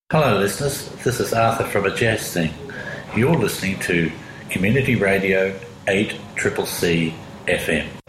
Hello listeners, this is Arthur from A Jazz Thing. You're listening to Community Radio 8CCC FM.